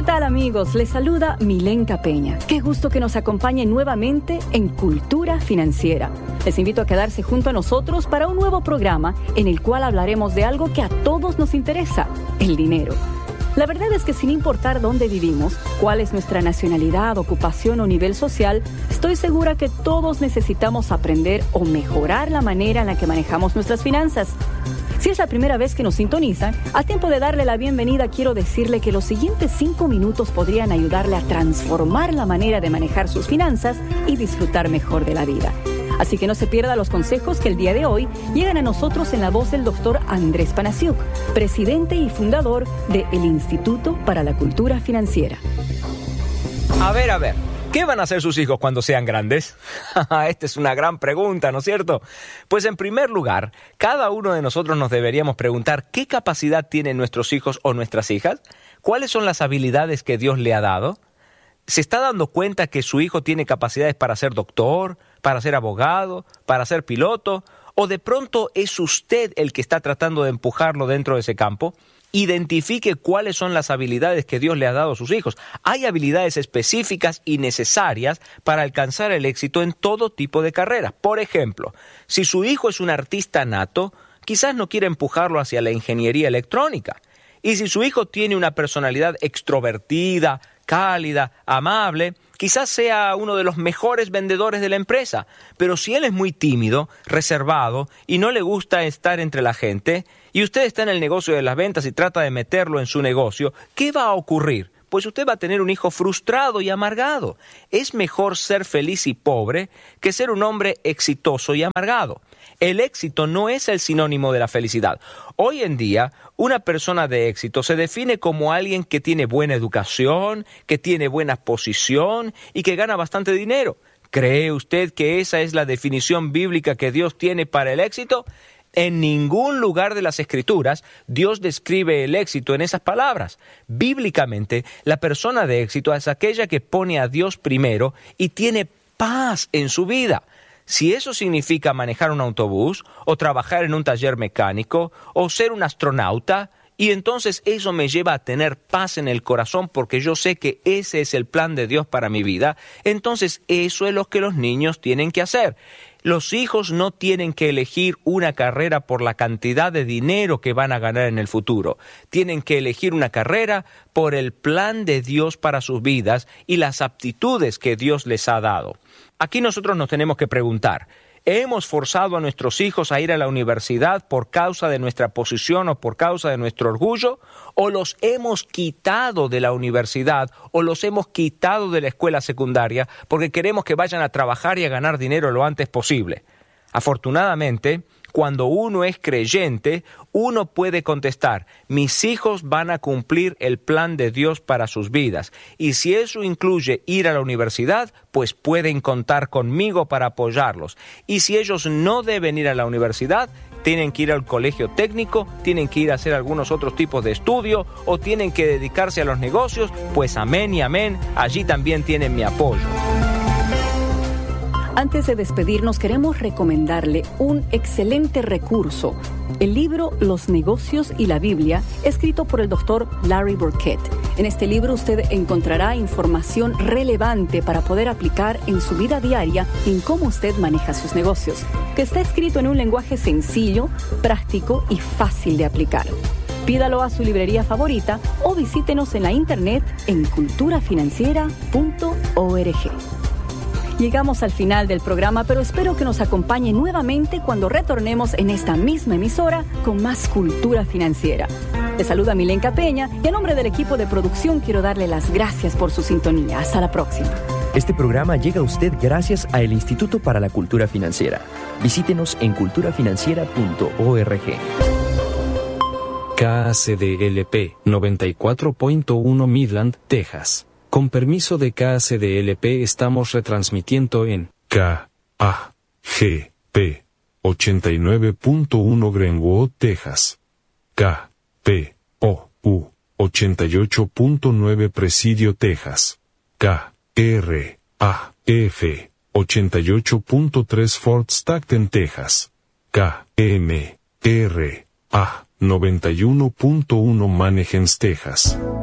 ¿Qué tal, amigos? Les saluda Milenka Peña. Qué gusto que nos acompañen nuevamente en Cultura Financiera. Les invito a quedarse junto a nosotros para un nuevo programa en el cual hablaremos de algo que a todos nos interesa, el dinero. La verdad es que sin importar dónde vivimos, cuál es nuestra nacionalidad, ocupación o nivel social, estoy segura que todos necesitamos aprender o mejorar la manera en la que manejamos nuestras finanzas. Si es la primera vez que nos sintonizan, a tiempo de darle la bienvenida, quiero decirle que los siguientes 5 minutos podrían ayudarle a transformar la manera de manejar sus finanzas y disfrutar mejor de la vida. Así que no se pierda los consejos que el día de hoy llegan a nosotros en la voz del doctor Andrés Panasiuk, presidente y fundador del Instituto para la Cultura Financiera. A ver, ¿qué van a hacer sus hijos cuando sean grandes? Esta es una gran pregunta, ¿no es cierto? Pues en primer lugar, cada uno de nosotros nos deberíamos preguntar ¿qué capacidad tienen nuestros hijos o nuestras hijas? ¿Cuáles son las habilidades que Dios le ha dado? ¿Se está dando cuenta que su hijo tiene capacidades para ser doctor, para ser abogado, para ser piloto? ¿O de pronto es usted el que está tratando de empujarlo dentro de ese campo? Identifique cuáles son las habilidades que Dios le ha dado a sus hijos. Hay habilidades específicas y necesarias para alcanzar el éxito en todo tipo de carreras. Por ejemplo, si su hijo es un artista nato, quizás no quiera empujarlo hacia la ingeniería electrónica. Y si su hijo tiene una personalidad extrovertida, cálida, amable, quizás sea uno de los mejores vendedores de la empresa. Pero si él es muy tímido, reservado y no le gusta estar entre la gente, y usted está en el negocio de las ventas y trata de meterlo en su negocio, ¿qué va a ocurrir? Pues usted va a tener un hijo frustrado y amargado. Es mejor ser feliz y pobre que ser un hombre exitoso y amargado. El éxito no es el sinónimo de la felicidad. Hoy en día, una persona de éxito se define como alguien que tiene buena educación, que tiene buena posición y que gana bastante dinero. ¿Cree usted que esa es la definición bíblica que Dios tiene para el éxito? En ningún lugar de las Escrituras Dios describe el éxito en esas palabras. Bíblicamente, la persona de éxito es aquella que pone a Dios primero y tiene paz en su vida. Si eso significa manejar un autobús, o trabajar en un taller mecánico, o ser un astronauta, y entonces eso me lleva a tener paz en el corazón porque yo sé que ese es el plan de Dios para mi vida, entonces eso es lo que los niños tienen que hacer. Los hijos no tienen que elegir una carrera por la cantidad de dinero que van a ganar en el futuro. Tienen que elegir una carrera por el plan de Dios para sus vidas y las aptitudes que Dios les ha dado. Aquí nosotros nos tenemos que preguntar, ¿hemos forzado a nuestros hijos a ir a la universidad por causa de nuestra posición o por causa de nuestro orgullo? ¿O los hemos quitado de la universidad o los hemos quitado de la escuela secundaria porque queremos que vayan a trabajar y a ganar dinero lo antes posible? Afortunadamente, cuando uno es creyente, uno puede contestar, mis hijos van a cumplir el plan de Dios para sus vidas. Y si eso incluye ir a la universidad, pues pueden contar conmigo para apoyarlos. Y si ellos no deben ir a la universidad, tienen que ir al colegio técnico, tienen que ir a hacer algunos otros tipos de estudio o tienen que dedicarse a los negocios, pues amén y amén, allí también tienen mi apoyo. Antes de despedirnos, queremos recomendarle un excelente recurso, el libro Los negocios y la Biblia, escrito por el doctor Larry Burkett. En este libro usted encontrará información relevante para poder aplicar en su vida diaria en cómo usted maneja sus negocios, que está escrito en un lenguaje sencillo, práctico y fácil de aplicar. Pídalo a su librería favorita o visítenos en la internet en culturafinanciera.org. Llegamos al final del programa, pero espero que nos acompañe nuevamente cuando retornemos en esta misma emisora con más Cultura Financiera. Les saluda Milenka Peña y a nombre del equipo de producción quiero darle las gracias por su sintonía. Hasta la próxima. Este programa llega a usted gracias a el Instituto para la Cultura Financiera. Visítenos en culturafinanciera.org. KCDLP 94.1 Midland, Texas. Con permiso de KCDLP estamos retransmitiendo en KAGP 89.1 Greenwood, Texas. KPOU 88.9 Presidio, Texas. KRAF 88.3 Fort Stockton, Texas. KMRA 91.1 Manheim, Texas.